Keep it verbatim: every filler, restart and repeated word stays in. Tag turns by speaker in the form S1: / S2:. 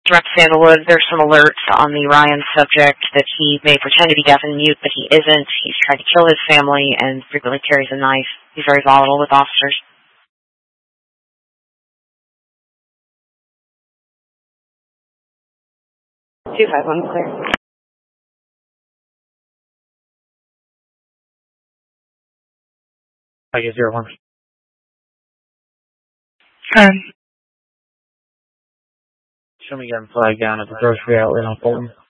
S1: Rep Sandalwood, there's some alerts on the Ryan subject that he may pretend to be deaf and mute, but he isn't. He's tried to kill his family and frequently carries a knife. He's very volatile with officers. two five one, clear.
S2: I guess zero one.
S3: Um,
S2: Show me getting flagged down at the grocery outlet on Fulton.